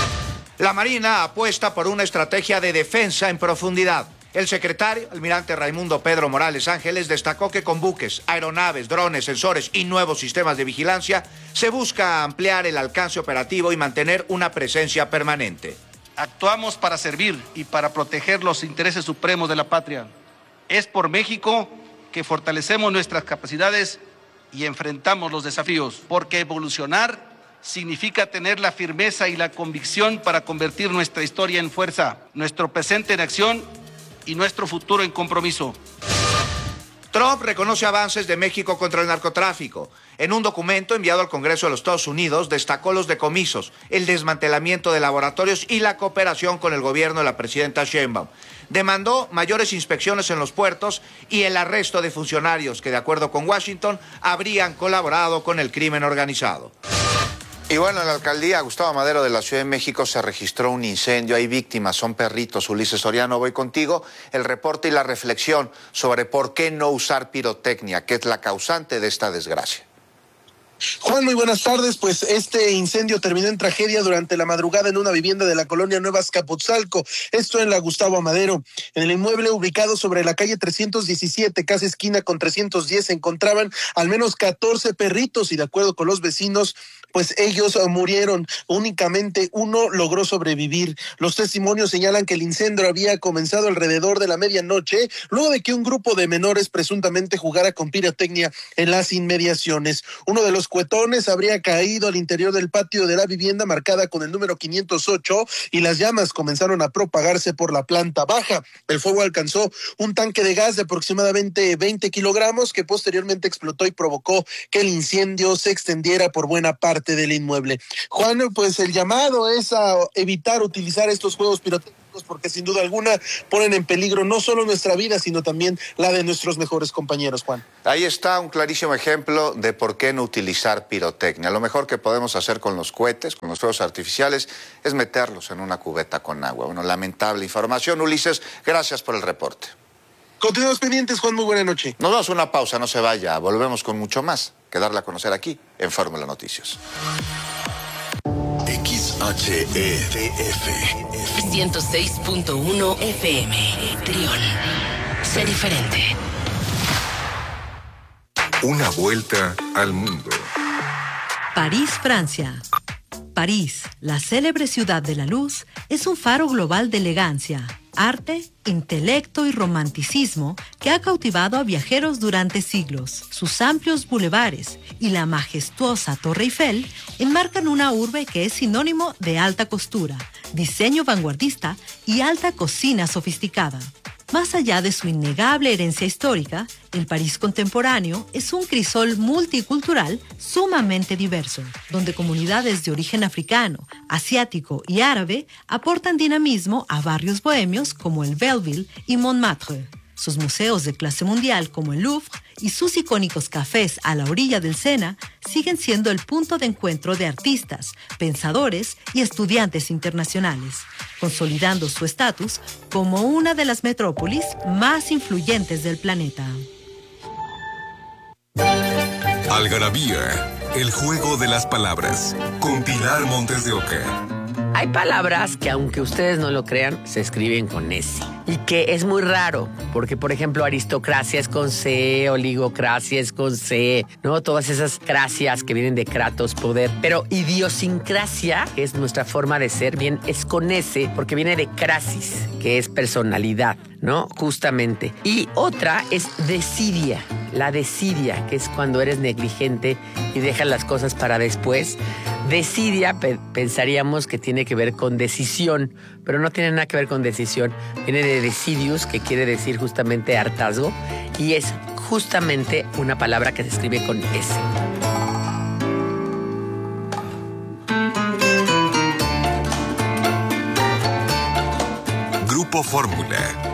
La Marina apuesta por una estrategia de defensa en profundidad. El secretario, almirante Raimundo Pedro Morales Ángeles, destacó que con buques, aeronaves, drones, sensores y nuevos sistemas de vigilancia se busca ampliar el alcance operativo y mantener una presencia permanente. Actuamos para servir y para proteger los intereses supremos de la patria. Es por México que fortalecemos nuestras capacidades y enfrentamos los desafíos, porque evolucionar significa tener la firmeza y la convicción para convertir nuestra historia en fuerza, nuestro presente en acción y nuestro futuro en compromiso. Trump reconoce avances de México contra el narcotráfico. En un documento enviado al Congreso de los Estados Unidos, destacó los decomisos, el desmantelamiento de laboratorios y la cooperación con el gobierno de la presidenta Sheinbaum. Demandó mayores inspecciones en los puertos y el arresto de funcionarios que, de acuerdo con Washington, habrían colaborado con el crimen organizado. Y bueno, en la alcaldía Gustavo Amadero de la Ciudad de México se registró un incendio. Hay víctimas, son perritos. Ulises Soriano, voy contigo. El reporte y la reflexión sobre por qué no usar pirotecnia, que es la causante de esta desgracia. Juan, muy buenas tardes. Pues este incendio terminó en tragedia durante la madrugada en una vivienda de la colonia Nueva Azcapotzalco, esto en la Gustavo Amadero. En el inmueble ubicado sobre la calle 317, casi esquina con 310, se encontraban al menos 14 perritos y de acuerdo con los vecinos, pues ellos murieron. Únicamente uno logró sobrevivir. Los testimonios señalan que el incendio había comenzado alrededor de la medianoche, luego de que un grupo de menores presuntamente jugara con pirotecnia en las inmediaciones. Uno de los los cuetones habría caído al interior del patio de la vivienda marcada con el número 508 y las llamas comenzaron a propagarse por la planta baja. El fuego alcanzó un tanque de gas de aproximadamente 20 kilogramos que posteriormente explotó y provocó que el incendio se extendiera por buena parte del inmueble. Juan, pues el llamado es a evitar utilizar estos juegos pirotécnicos porque sin duda alguna ponen en peligro no solo nuestra vida, sino también la de nuestros mejores compañeros, Juan. Ahí está un clarísimo ejemplo de por qué no utilizar pirotecnia. Lo mejor que podemos hacer con los cohetes, con los fuegos artificiales, es meterlos en una cubeta con agua. Bueno, lamentable información. Ulises, gracias por el reporte. Continuamos pendientes, Juan, muy buena noche. Nos damos una pausa, no se vaya. Volvemos con mucho más que darle a conocer aquí en Fórmula Noticias. XHEDF 106.1 FM Trión. Sé diferente. Una vuelta al mundo. París, Francia. París, la célebre ciudad de la luz, es un faro global de elegancia, arte, intelecto y romanticismo que ha cautivado a viajeros durante siglos. Sus amplios bulevares y la majestuosa Torre Eiffel enmarcan una urbe que es sinónimo de alta costura, diseño vanguardista y alta cocina sofisticada. Más allá de su innegable herencia histórica, el París contemporáneo es un crisol multicultural sumamente diverso, donde comunidades de origen africano, asiático y árabe aportan dinamismo a barrios bohemios como el Belleville y Montmartre. Sus museos de clase mundial como el Louvre y sus icónicos cafés a la orilla del Sena siguen siendo el punto de encuentro de artistas, pensadores y estudiantes internacionales, consolidando su estatus como una de las metrópolis más influyentes del planeta. Algarabía, el juego de las palabras, con Pilar Montes de Oca. Hay palabras que, aunque ustedes no lo crean, se escriben con S. Y que es muy raro, porque, por ejemplo, aristocracia es con C, oligocracia es con C, ¿no? Todas esas cracias que vienen de kratos, poder. Pero idiosincrasia, que es nuestra forma de ser, bien, es con S, porque viene de crasis, que es personalidad, ¿no? Justamente. Y otra es desidia. La desidia, que es cuando eres negligente y dejas las cosas para después. Desidia, pensaríamos que tiene que ver con decisión, pero no tiene nada que ver con decisión. Viene de decidius, que quiere decir justamente hartazgo, y es justamente una palabra que se escribe con S. Grupo Fórmula.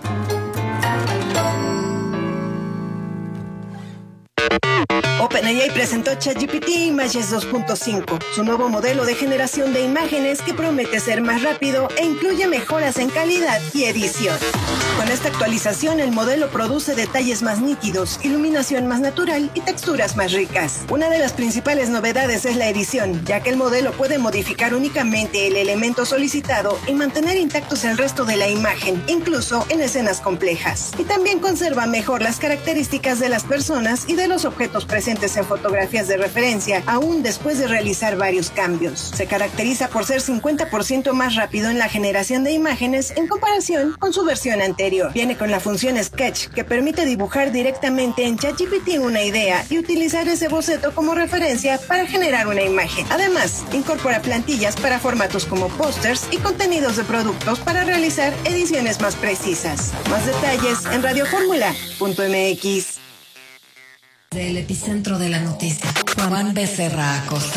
OpenAI presentó ChatGPT Images 2.5, su nuevo modelo de generación de imágenes que promete ser más rápido e incluye mejoras en calidad y edición. Con esta actualización, el modelo produce detalles más nítidos, iluminación más natural y texturas más ricas. Una de las principales novedades es la edición, ya que el modelo puede modificar únicamente el elemento solicitado y mantener intactos el resto de la imagen, incluso en escenas complejas. Y también conserva mejor las características de las personas y de los objetos presentes en fotografías de referencia, aún después de realizar varios cambios. Se caracteriza por ser 50% más rápido en la generación de imágenes en comparación con su versión anterior. Viene con la función Sketch, que permite dibujar directamente en ChatGPT una idea y utilizar ese boceto como referencia para generar una imagen. Además, incorpora plantillas para formatos como pósters y contenidos de productos para realizar ediciones más precisas. Más detalles en radioformula.mx. Del epicentro de la noticia, Juan Becerra Acosta.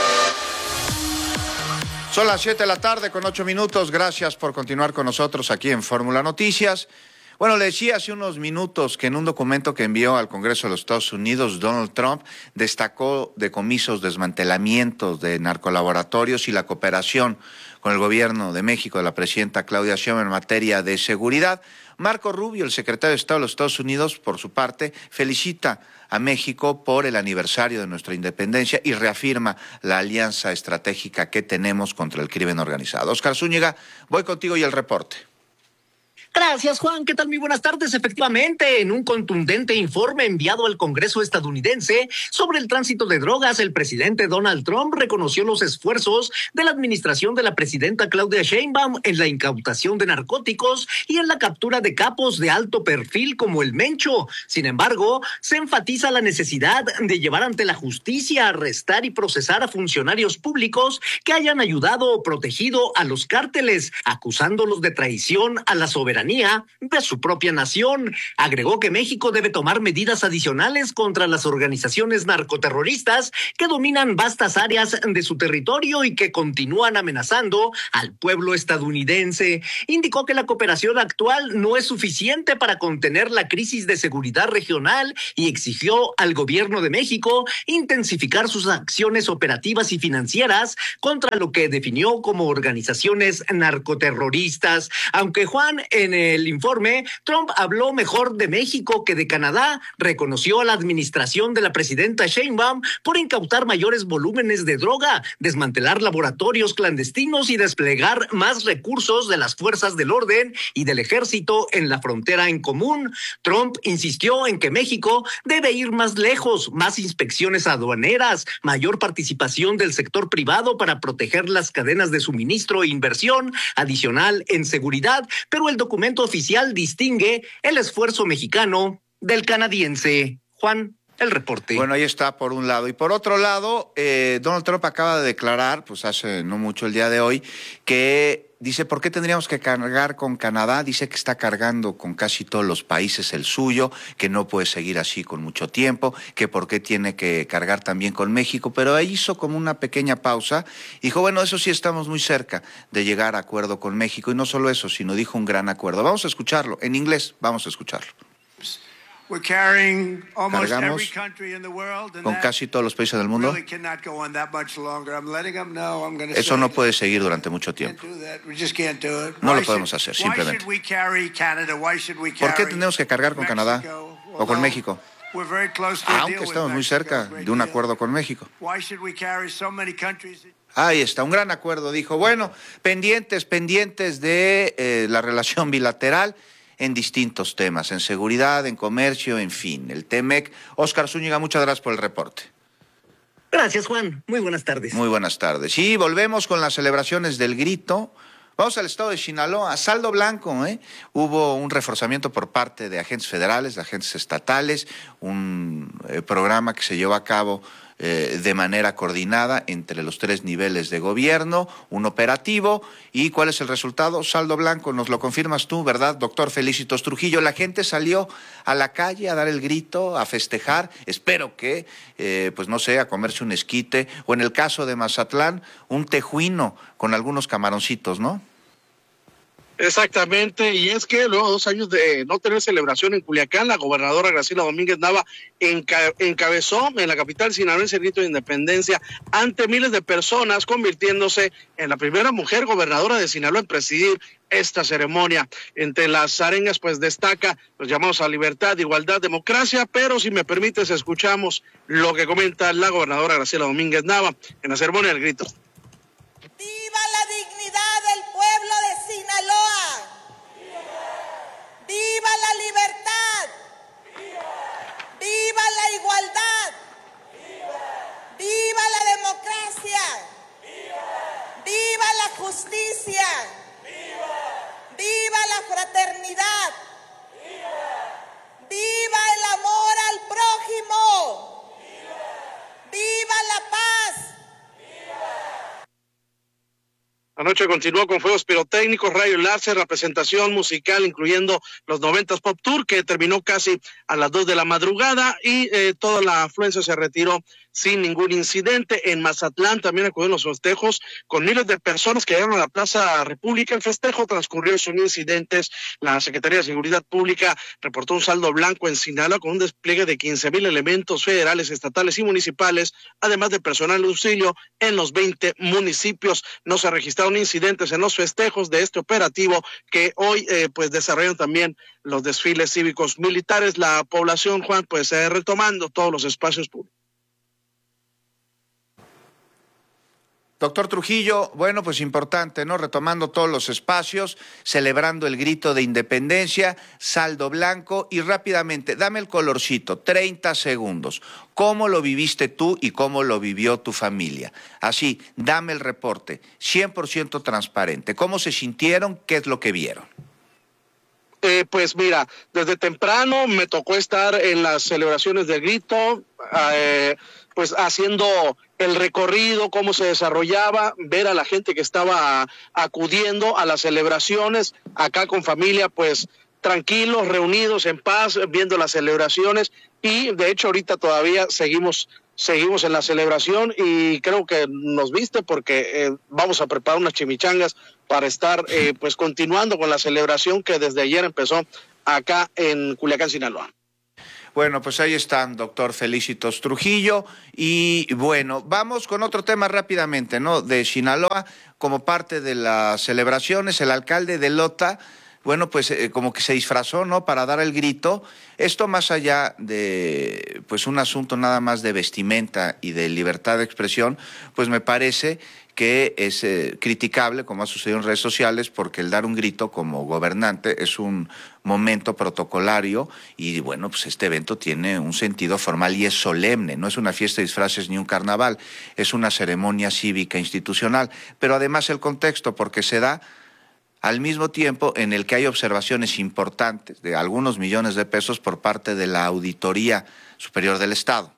Son las 7 de la tarde con 8 minutos. Gracias por continuar con nosotros aquí en Fórmula Noticias. Bueno, le decía hace unos minutos que en un documento que envió al Congreso de los Estados Unidos, Donald Trump destacó decomisos, desmantelamientos de narcolaboratorios y la cooperación con el gobierno de México de la presidenta Claudia Sheinbaum en materia de seguridad. Marco Rubio, el secretario de Estado de los Estados Unidos, por su parte, felicita a México por el aniversario de nuestra independencia y reafirma la alianza estratégica que tenemos contra el crimen organizado. Óscar Zúñiga, voy contigo y el reporte. Gracias, Juan. ¿Qué tal? Muy buenas tardes. Efectivamente, en un contundente informe enviado al Congreso estadounidense sobre el tránsito de drogas, el presidente Donald Trump reconoció los esfuerzos de la administración de la presidenta Claudia Sheinbaum en la incautación de narcóticos y en la captura de capos de alto perfil como el Mencho. Sin embargo, se enfatiza la necesidad de llevar ante la justicia, arrestar y procesar a funcionarios públicos que hayan ayudado o protegido a los cárteles, acusándolos de traición a la soberanía de su propia nación. Agregó que México debe tomar medidas adicionales contra las organizaciones narcoterroristas que dominan vastas áreas de su territorio y que continúan amenazando al pueblo estadounidense. Indicó que la cooperación actual no es suficiente para contener la crisis de seguridad regional y exigió al gobierno de México intensificar sus acciones operativas y financieras contra lo que definió como organizaciones narcoterroristas. Aunque Juan, en el informe, Trump habló mejor de México que de Canadá, reconoció a la administración de la presidenta Sheinbaum por incautar mayores volúmenes de droga, desmantelar laboratorios clandestinos y desplegar más recursos de las fuerzas del orden y del ejército en la frontera en común. Trump insistió en que México debe ir más lejos, más inspecciones aduaneras, mayor participación del sector privado para proteger las cadenas de suministro e inversión adicional en seguridad, pero el documento oficial distingue el esfuerzo mexicano del canadiense. Juan, el reporte. Bueno, ahí está por un lado. Y por otro lado, Donald Trump acaba de declarar, pues hace no mucho el día de hoy, que dice, ¿por qué tendríamos que cargar con Canadá? Dice que está cargando con casi todos los países el suyo, que no puede seguir así con mucho tiempo, que por qué tiene que cargar también con México, pero ahí hizo como una pequeña pausa. Dijo, bueno, eso sí, estamos muy cerca de llegar a acuerdo con México, y no solo eso, sino dijo un gran acuerdo. Vamos a escucharlo, en inglés, vamos a escucharlo. Cargamos con casi todos los países del mundo. Eso no puede seguir durante mucho tiempo. No lo podemos hacer, simplemente. ¿Por qué tenemos que cargar con Canadá o con México? Aunque estamos muy cerca de un acuerdo con México. Ahí está, un gran acuerdo. Dijo, bueno, pendientes de la relación bilateral en distintos temas, en seguridad, en comercio, en fin, el TEMEC. Óscar Zúñiga, muchas gracias por el reporte. Gracias, Juan. Muy buenas tardes. Muy buenas tardes. Y volvemos con las celebraciones del grito. Vamos al estado de Sinaloa, saldo blanco, Hubo un reforzamiento por parte de agentes federales, de agentes estatales, un programa que se llevó a cabo de manera coordinada entre los 3 niveles de gobierno, un operativo. ¿Y cuál es el resultado? Saldo blanco, nos lo confirmas tú, ¿verdad, doctor Felicitos Trujillo? La gente salió a la calle a dar el grito, a festejar, espero que, pues no sé, a comerse un esquite, o en el caso de Mazatlán, un tejuino con algunos camaroncitos, ¿no? Exactamente, y es que luego de 2 años de no tener celebración en Culiacán, la gobernadora Graciela Domínguez Nava encabezó en la capital sinaloense el grito de independencia ante miles de personas, convirtiéndose en la primera mujer gobernadora de Sinaloa en presidir esta ceremonia. Entre las arengas, pues destaca los llamados a libertad, igualdad, democracia, pero si me permites, escuchamos lo que comenta la gobernadora Graciela Domínguez Nava en la ceremonia del grito. ¡Viva la dignidad del pueblo de Sinaloa! ¡Viva la libertad! ¡Viva la igualdad! ¡Viva la democracia! ¡Viva la justicia! ¡Viva la fraternidad! ¡Viva el amor al prójimo! ¡Viva la paz! Anoche continuó con fuegos pirotécnicos, rayos láser, la presentación musical, incluyendo los 90s Pop Tour, que terminó casi a las 2 de la madrugada, y toda la afluencia se retiró sin ningún incidente. En Mazatlán también acudieron los festejos con miles de personas que llegaron a la Plaza República. El festejo transcurrió sin incidentes. La Secretaría de Seguridad Pública reportó un saldo blanco en Sinaloa con un despliegue de 15,000 elementos federales, estatales y municipales, además de personal de auxilio en los 20 municipios. No se registraron incidentes en los festejos de este operativo que hoy pues desarrollaron también los desfiles cívicos militares. La población, Juan, pues retomando todos los espacios públicos. Doctor Trujillo, bueno, pues importante, ¿no? Retomando todos los espacios, celebrando el grito de independencia, saldo blanco y rápidamente, dame el colorcito, 30 segundos. ¿Cómo lo viviste tú y cómo lo vivió tu familia? Así, dame el reporte, 100% transparente. ¿Cómo se sintieron? ¿Qué es lo que vieron? Pues mira, desde temprano me tocó estar en las celebraciones del grito, pues haciendo el recorrido, cómo se desarrollaba, ver a la gente que estaba acudiendo a las celebraciones, acá con familia, pues tranquilos, reunidos en paz, viendo las celebraciones, y de hecho ahorita todavía seguimos en la celebración y creo que nos viste porque vamos a preparar unas chimichangas para estar pues continuando con la celebración que desde ayer empezó acá en Culiacán, Sinaloa. Bueno, pues ahí están, doctor Felicitos Trujillo. Y bueno, vamos con otro tema rápidamente, ¿no? De Sinaloa, como parte de las celebraciones, el alcalde de Lota, bueno, pues como que se disfrazó, ¿no? Para dar el grito. Esto más allá de, pues un asunto nada más de vestimenta y de libertad de expresión, pues me parece que es criticable, como ha sucedido en redes sociales, porque el dar un grito como gobernante es un momento protocolario y bueno, pues este evento tiene un sentido formal y es solemne, no es una fiesta de disfraces ni un carnaval, es una ceremonia cívica institucional, pero además el contexto, porque se da al mismo tiempo en el que hay observaciones importantes de algunos millones de pesos por parte de la Auditoría Superior del Estado.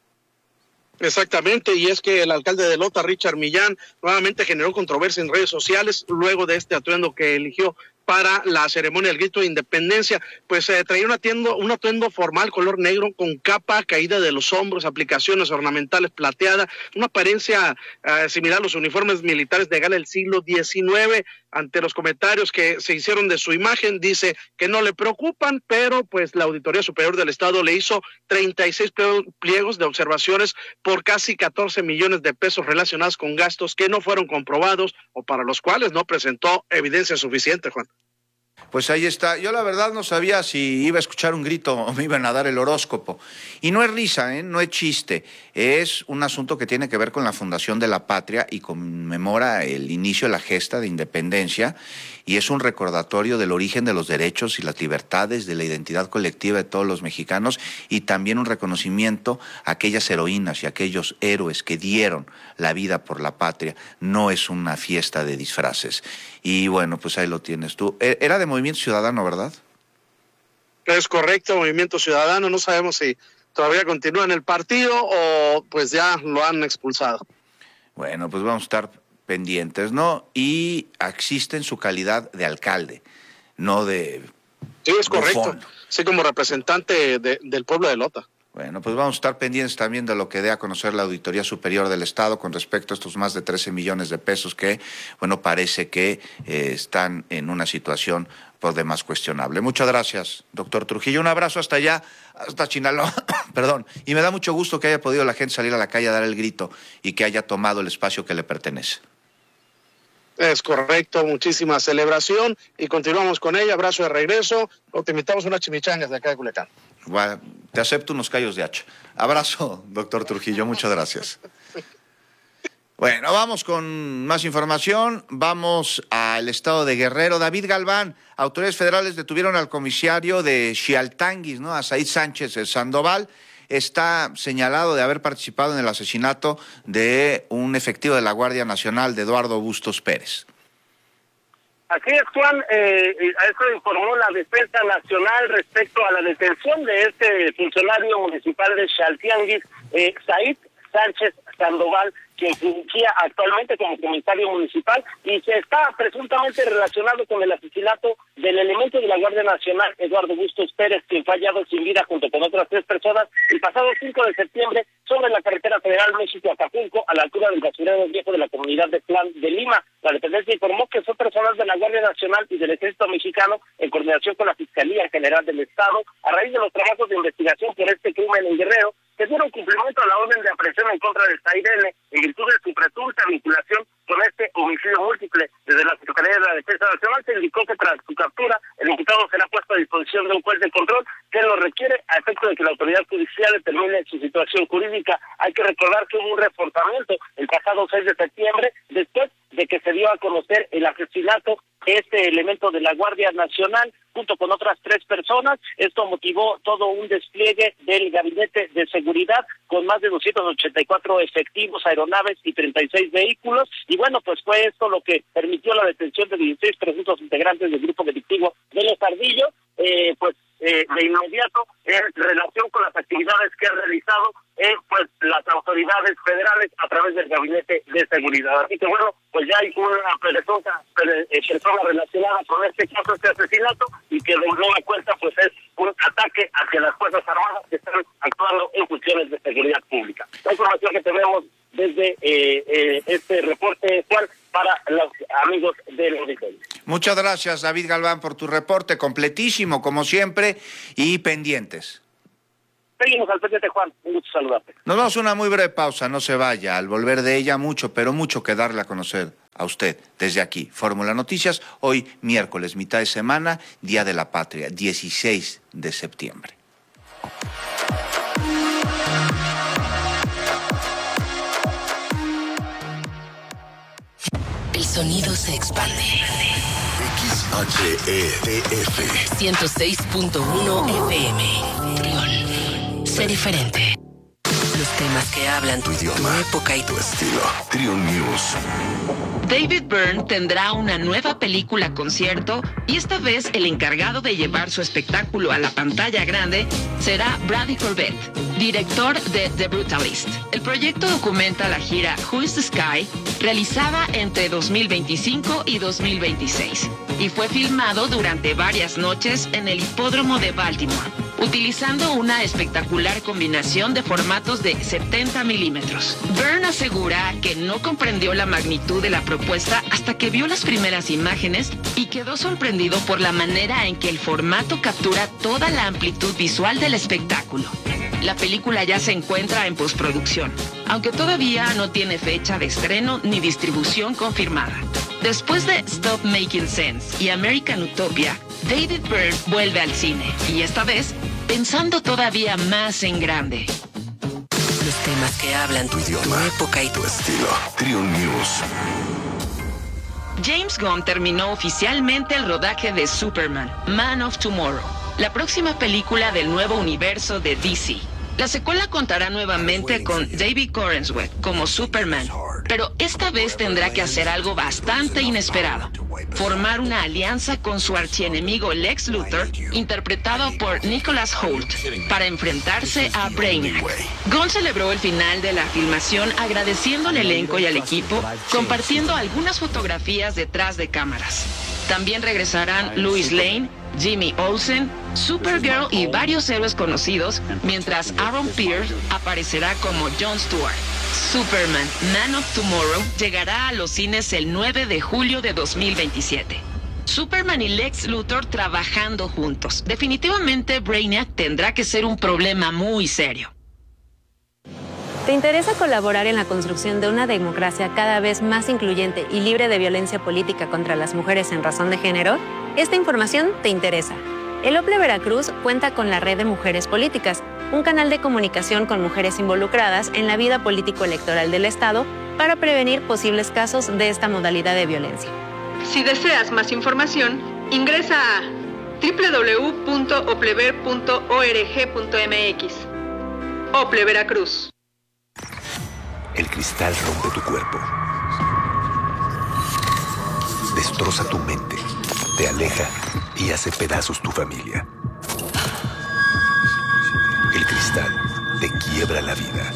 Exactamente, y es que el alcalde de Lota, Richard Millán, nuevamente generó controversia en redes sociales luego de este atuendo que eligió para la ceremonia del grito de independencia, pues traía un atuendo formal color negro con capa caída de los hombros, aplicaciones ornamentales plateadas, una apariencia similar a los uniformes militares de gala del siglo XIX. Ante los comentarios que se hicieron de su imagen, dice que no le preocupan, pero pues la Auditoría Superior del Estado le hizo 36 pliegos de observaciones por casi 14 millones de pesos relacionados con gastos que no fueron comprobados o para los cuales no presentó evidencia suficiente, Juan. Pues ahí está. Yo la verdad no sabía si iba a escuchar un grito o me iban a dar el horóscopo. Y no es risa, no es chiste. Es un asunto que tiene que ver con la fundación de la patria y conmemora el inicio de la gesta de independencia y es un recordatorio del origen de los derechos y las libertades, de la identidad colectiva de todos los mexicanos y también un reconocimiento a aquellas heroínas y aquellos héroes que dieron la vida por la patria. No es una fiesta de disfraces. Y bueno, pues ahí lo tienes tú. Era de Movimiento Ciudadano, ¿verdad? Es correcto, Movimiento Ciudadano. No sabemos si todavía continúa en el partido o pues ya lo han expulsado. Bueno, pues vamos a estar pendientes, ¿no? Y existe en su calidad de alcalde, no de... Sí, es correcto. Sí, como representante del pueblo de Lota. Bueno, pues vamos a estar pendientes también de lo que dé a conocer la Auditoría Superior del Estado con respecto a estos más de 13 millones de pesos que, bueno, parece que están en una situación por demás cuestionable. Muchas gracias, doctor Trujillo. Un abrazo hasta allá, hasta Sinaloa, perdón. Y me da mucho gusto que haya podido la gente salir a la calle a dar el grito y que haya tomado el espacio que le pertenece. Es correcto, muchísima celebración y continuamos con ella. Abrazo de regreso. Te invitamos a unas chimichangas de acá de Culiacán. Bueno, te acepto unos callos de hacha. Abrazo, doctor Trujillo, muchas gracias. Bueno, vamos con más información. Vamos al estado de Guerrero. David Galván, autoridades federales detuvieron al comisario de Xialtanguis, ¿no? A Said Sánchez Sandoval. Está señalado de haber participado en el asesinato de un efectivo de la Guardia Nacional, de Eduardo Bustos Pérez. Así es, Juan, a eso informó la Defensa Nacional respecto a la detención de este funcionario municipal de Xialtanguis, Said Sánchez Sandoval, quien fungía actualmente como comisario municipal y se está presuntamente relacionado con el asesinato del elemento de la Guardia Nacional, Eduardo Bustos Pérez, quien fue hallado sin vida junto con otras 3 personas el pasado 5 de septiembre sobre la carretera federal México-Acapulco, a la altura del basurero viejo de la comunidad de Plan de Lima. La dependencia informó que son personas de la Guardia Nacional y del Ejército Mexicano, en coordinación con la Fiscalía General del Estado, a raíz de los trabajos de investigación por este crimen en Guerrero, que dieron cumplimiento a la orden de aprehensión en contra de Said N. en virtud de su presunta vinculación con este homicidio múltiple. Desde la Secretaría de la Defensa Nacional se indicó que tras su captura, el imputado será puesto a disposición de un juez de control que lo requiere a efecto de que la autoridad judicial policía determine su situación jurídica. Hay que recordar que hubo un reforzamiento el pasado 6 de septiembre, después de que se dio a conocer el asesinato de este elemento de la Guardia Nacional, junto con otras 3 personas. Esto motivó todo un despliegue del Gabinete de Seguridad, con más de 284 efectivos, aeronaves y 36 vehículos. Y bueno, pues fue esto lo que permitió la detención de 16 presuntos integrantes del grupo delictivo de Los Ardillos. De inmediato, en relación con las actividades que han realizado pues las autoridades federales a través del Gabinete de Seguridad. Así que bueno, pues ya hay una persona relacionada con este caso, este asesinato, y que de nueva cuenta pues es un ataque hacia las Fuerzas Armadas que están actuando en funciones de seguridad pública. La información que tenemos desde este reporte, Juan, para los amigos del auditorio. Muchas gracias, David Galván, por tu reporte completísimo, como siempre, y pendientes. Seguimos al pendiente, Juan. Un gusto saludarte. Nos vamos a una muy breve pausa, no se vaya. Al volver de ella, mucho, pero mucho que darle a conocer a usted desde aquí. Fórmula Noticias, hoy miércoles, mitad de semana, Día de la Patria, 16 de septiembre. El sonido se expande. XHETF 106.1 FM. Trión. Sé diferente. Los temas que hablan tu idioma, tu época y tu estilo. Trión News. David Byrne tendrá una nueva película concierto y esta vez el encargado de llevar su espectáculo a la pantalla grande será Brady Corbett, director de The Brutalist. El proyecto documenta la gira Who is the Sky, realizada entre 2025 y 2026, y fue filmado durante varias noches en el hipódromo de Baltimore, utilizando una espectacular combinación de formatos de 70 milímetros. Byrne asegura que no comprendió la magnitud de la propuesta hasta que vio las primeras imágenes y quedó sorprendido por la manera en que el formato captura toda la amplitud visual del espectáculo. La película ya se encuentra en postproducción, aunque todavía no tiene fecha de estreno ni distribución confirmada. Después de Stop Making Sense y American Utopia, David Byrne vuelve al cine, y esta vez pensando todavía más en grande. Los temas que hablan tu idioma, tu época y tu estilo. Trión News. James Gunn terminó oficialmente el rodaje de Superman, Man of Tomorrow, la próxima película del nuevo universo de DC. La secuela contará nuevamente con David Corenswet como Superman, pero esta vez tendrá que hacer algo bastante inesperado: formar una alianza con su archienemigo Lex Luthor, interpretado por Nicholas Hoult, para enfrentarse a Brainiac. Gunn celebró el final de la filmación agradeciendo al elenco y al equipo, compartiendo algunas fotografías detrás de cámaras. También regresarán Lois Lane, Jimmy Olsen, Supergirl y varios héroes conocidos, mientras Aaron Pierce aparecerá como Jon Stewart. Superman, Man of Tomorrow llegará a los cines el 9 de julio de 2027. Superman y Lex Luthor trabajando juntos. Definitivamente Brainiac tendrá que ser un problema muy serio. ¿Te interesa colaborar en la construcción de una democracia cada vez más incluyente y libre de violencia política contra las mujeres en razón de género? Esta información te interesa. El OPLE Veracruz cuenta con la Red de Mujeres Políticas, un canal de comunicación con mujeres involucradas en la vida político-electoral del Estado para prevenir posibles casos de esta modalidad de violencia. Si deseas más información, ingresa a www.oplever.org.mx. OPLE Veracruz. El cristal rompe tu cuerpo, destroza tu mente, te aleja y hace pedazos tu familia. El cristal te quiebra la vida.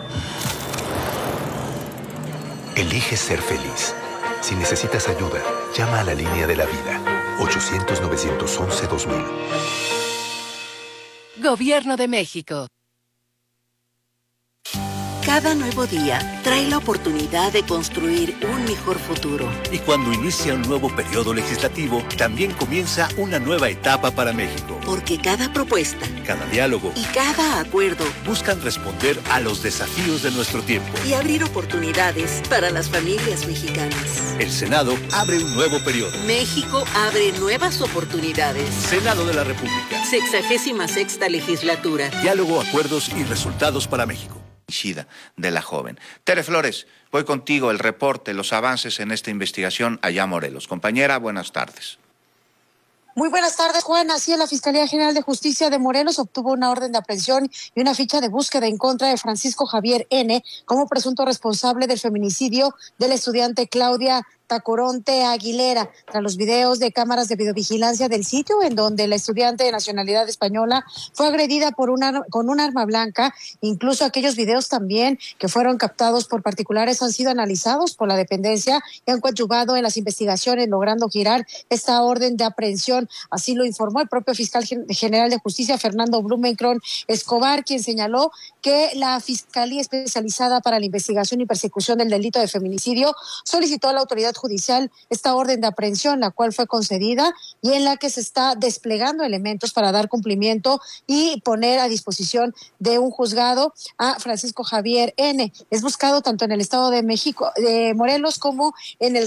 Elige ser feliz. Si necesitas ayuda, llama a la línea de la vida. 800-911-2000. Gobierno de México. Cada nuevo día trae la oportunidad de construir un mejor futuro. Y cuando inicia un nuevo periodo legislativo, también comienza una nueva etapa para México. Porque cada propuesta, cada diálogo y cada acuerdo buscan responder a los desafíos de nuestro tiempo y abrir oportunidades para las familias mexicanas. El Senado abre un nuevo periodo. México abre nuevas oportunidades. Senado de la República. 66ª legislatura. Diálogo, acuerdos y resultados para México. De la joven. Tere Flores, voy contigo, el reporte, los avances en esta investigación allá Morelos. Compañera, buenas tardes. Muy buenas tardes, Juan. Así, la Fiscalía General de Justicia de Morelos obtuvo una orden de aprehensión y una ficha de búsqueda en contra de Francisco Javier N. como presunto responsable del feminicidio de la estudiante Claudia Tacoronte Aguilera, tras los videos de cámaras de videovigilancia del sitio en donde la estudiante de nacionalidad española fue agredida con un arma blanca. Incluso aquellos videos también que fueron captados por particulares han sido analizados por la dependencia y han coadyuvado en las investigaciones, logrando girar esta orden de aprehensión. Así lo informó el propio fiscal general de justicia, Fernando Blumenkron Escobar, quien señaló que la Fiscalía Especializada para la Investigación y Persecución del Delito de Feminicidio solicitó a la autoridad judicial esta orden de aprehensión, la cual fue concedida y en la que se está desplegando elementos para dar cumplimiento y poner a disposición de un juzgado a Francisco Javier N. Es buscado tanto en el Estado de México, de Morelos, como en el